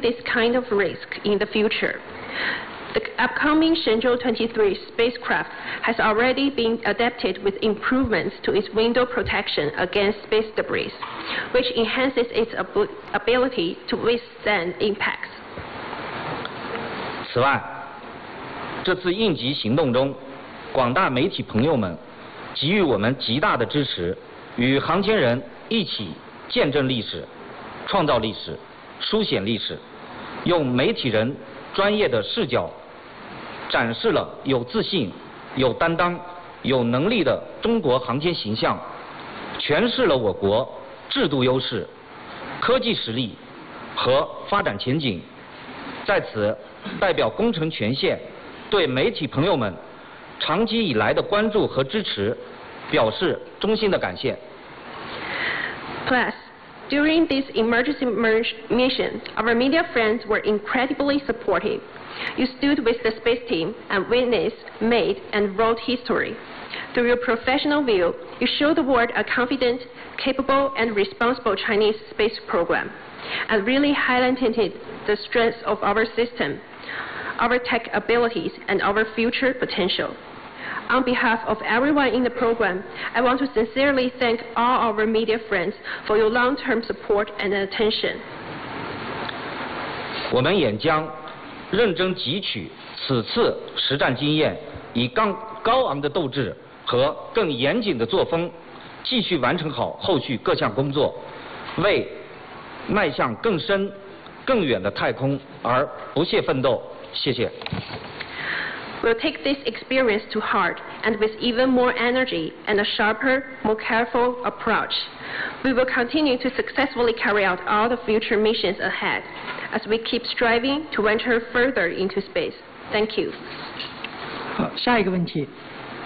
this kind of risk in the future. The upcoming Shenzhou 23 spacecraft has already been adapted with improvements to its window protection against space debris, which enhances its ability to withstand impacts. 此外，这次应急行动中，广大媒体朋友们给予我们极大的支持，与航天人一起见证历史、创造历史、书写历史，用媒体人专业的视角，展示了有自信、有担当、有能力的中国航天形象，诠释了我国制度优势、科技实力和发展前景。在此，代表工程全线对媒体朋友们长期以来的关注和支持表示衷心的感谢。 Plus, during this emergency mission, our media friends were incredibly supportive. You stood with the space team and witnessed, made, and wrote history. Through your professional view, you show the world a confident, capable, and responsible Chinese space program, and really highlighted the strengths of our system, our tech abilities, and our future potential. On behalf of everyone in the program, I want to sincerely thank all our media friends for your long-term support and attention. 我们也将认真汲取此次实战经验，以高昂的斗志和更严谨的作风，继续完成好后续各项工作，为迈向更深、更远的太空而不懈奋斗。谢谢。 We'll take this experience to heart and with even more energy and a sharper, more careful approach. We will continue to successfully carry out all the future missions ahead as we keep striving to venture further into space. Thank you. 好，下一个问题。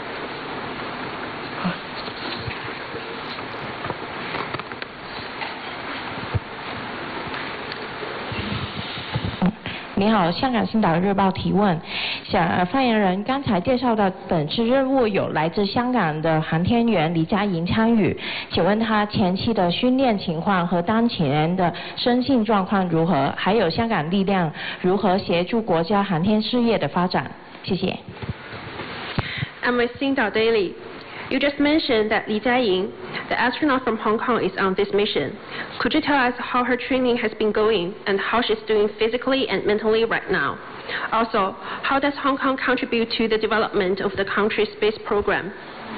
你好，香港星岛日报提问，发言人刚才介绍的本次任务有来自香港的航天员李佳莹参与，请问他前期的训练情况和当前的身心状况如何？还有香港力量如何协助国家航天事业的发展？谢谢。 I'm with Xingdao Daily. You just mentioned that Li Jiaying, the astronaut from Hong Kong, is on this mission. Could you tell us how her training has been going and how she's doing physically and mentally right now? Also, how does Hong Kong contribute to the development of the country's space program?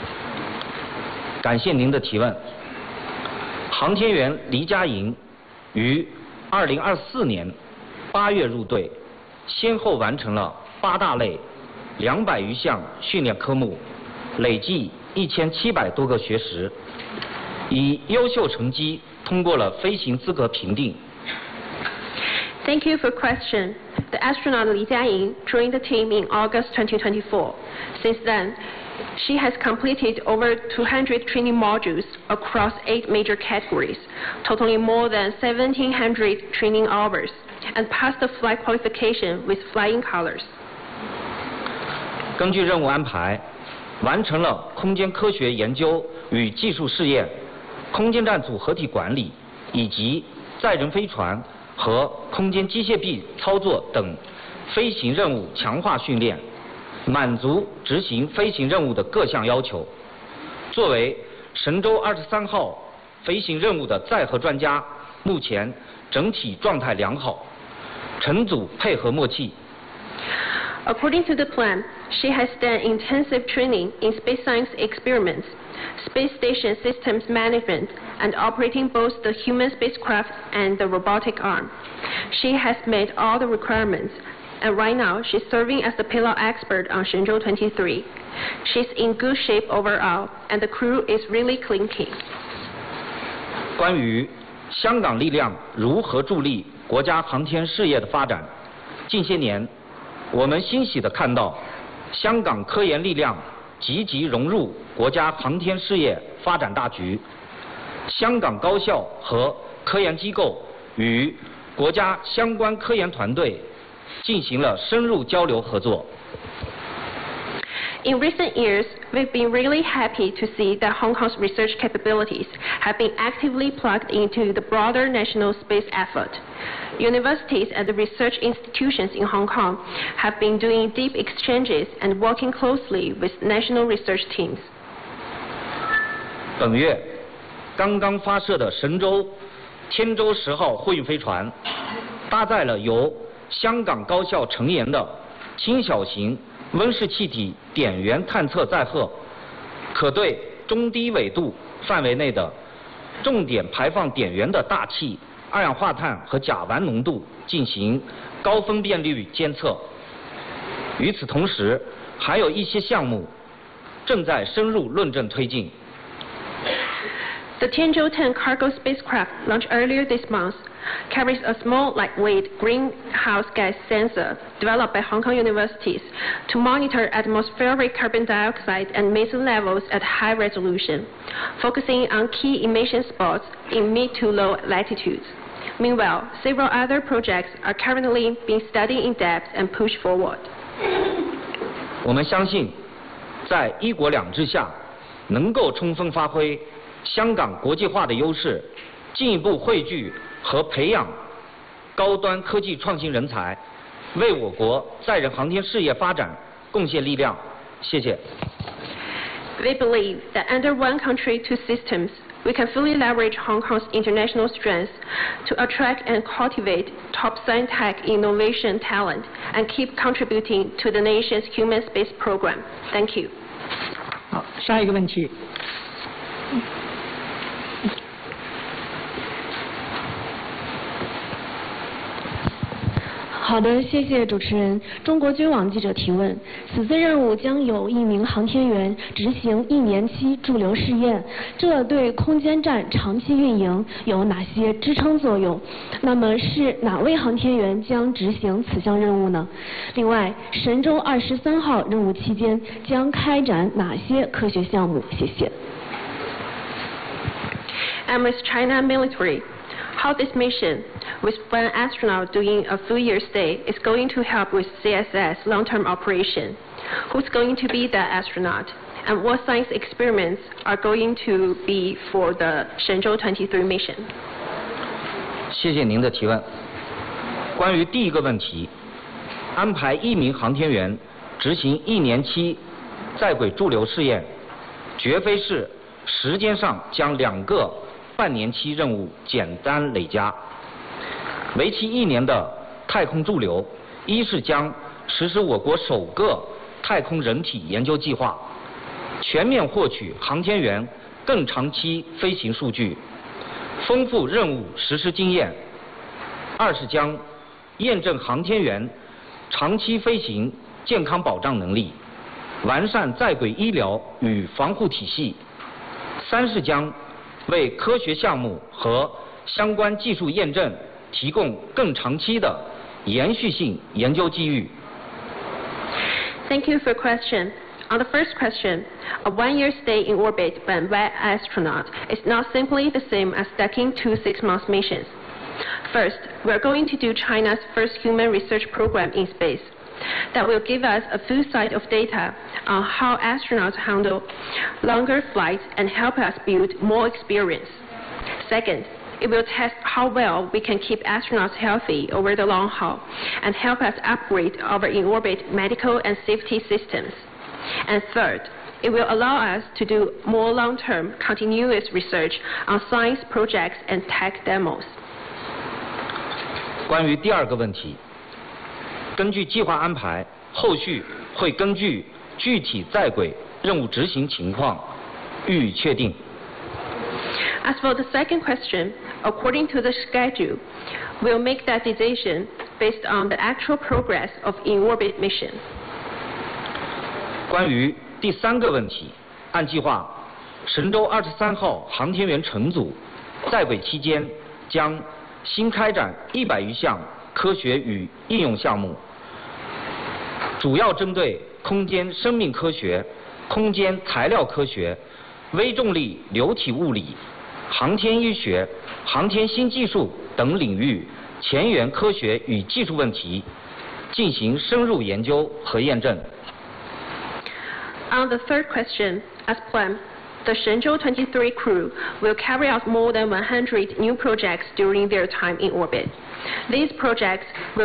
感谢您的提问。航天员黎佳莹于2024年8月入队，先后完成了8大类200余项训练科目，累计1700多个学时，以优秀成绩通过了飞行资格评定。 Thank you for question. The astronaut Li Jiaying joined the team in August 2024. Since then, she has completed over 200 training modules across 8 major categories, totaling more than 1,700 training hours, and passed the flight qualification with flying colors. 根据任务安排，完成了空间科学研究与技术试验、空间站组合体管理以及载人飞船和空间机械臂操作等飞行任务强化训练，满足执行飞行任务的各项要求。作为神舟23号飞行任务的载荷专家，目前整体状态良好，乘组配合默契。 According to the plan, she has done intensive training in space science experiments, space station systems management, and operating both the human spacecraft and the robotic arm. She has met all the requirements, and right now she's serving as the payload expert on Shenzhou 23. She's in good shape overall, and the crew is really clinking. 关于香港力量如何助力国家航天事业的发展，近些年我们欣喜地看到，香港科研力量积极融入国家航天事业发展大局。香港高校和科研机构与国家相关科研团队进行了深入交流合作。 In recent years, we've been really happy to see that Hong Kong's research capabilities have been actively plugged into the broader national space effort. Universities and the research institutions in Hong Kong have been doing deep exchanges and working closely with national research teams. 本月刚刚发射的神舟天舟10号货运飞船，搭载了由香港高校成研的轻小型温室气体点源探测载荷，可对中低纬度范围内的重点排放点源的大气、二氧化碳和甲烷浓度进行高分辨率监测。与此同时，还有一些项目正在深入论证推进。 The Tianzhou 10 cargo spacecraft launched earlier this month carries a small, lightweight greenhouse gas sensor developed by Hong Kong universities to monitor atmospheric carbon dioxide and methane levels at high resolution, focusing on key emission spots in mid to low latitudes. Meanwhile, several other projects are currently being studied in depth and pushed forward. 我们相信，在一国两制下，能够充分发挥香港国际化的优势，进一步汇聚和培养高端科技创新人才，为我国载人航天事业发展贡献力量。谢谢。 We believe that under one country, two systems, we can fully leverage Hong Kong's international strengths to attract and cultivate top science tech innovation talent and keep contributing to the nation's human space program. Thank you. 好，下一个问题。 好的，谢谢主持人。中国军网记者提问：此次任务将有1名航天员执行1年期驻留试验，这对空间站长期运营有哪些支撑作用？那么是哪位航天员将执行此项任务呢？另外，神舟23号任务期间将开展哪些科学项目？谢谢。 And with China military, how this mission, with one astronaut doing a full-year stay, is going to help with CSS long-term operation. Who's going to be that astronaut? And what science experiments are going to be for the Shenzhou 23 mission? 谢谢您的提问。关于第一个问题，安排1名航天员执行1年期在轨驻留试验，绝非是时间上将2个半年期任务简单累加。为期1年的太空驻留，一是将实施我国首个太空人体研究计划，全面获取航天员更长期飞行数据，丰富任务实施经验；二是将验证航天员长期飞行健康保障能力，完善在轨医疗与防护体系；三是将为科学项目和相关技术验证提供更长期的延续性研究机遇。 Thank you for your question. On the first question, a one-year stay in orbit by an astronaut is not simply the same as stacking 2 6-month missions. First, we are going to do China's first human research program in space that will give us a full set of data on how astronauts handle longer flights and help us build more experience. Second, it will test how well we can keep astronauts healthy over the long haul and help us upgrade our in-orbit medical and safety systems. And third, it will allow us to do more long-term continuous research on science projects and tech demos. 关于第二个问题，根据计划安排，后续会根据具体在轨任务执行情况予以确定。 As for the second question, according to the schedule, we'll make that decision based on the actual progress of in-orbit mission. 关于第三个问题，按计划，神舟23号航天员乘组在轨期间将新开展100余项科学与应用项目，主要针对空间生命科学、空间材料科学、微重力流体物理、航天医学、航天新技术等领域前沿科学与技术问题进行深入研究和验证。 On the third question, as planned, the Shenzhou 23 crew will carry out more than 100 new projects during their time in orbit. These projects will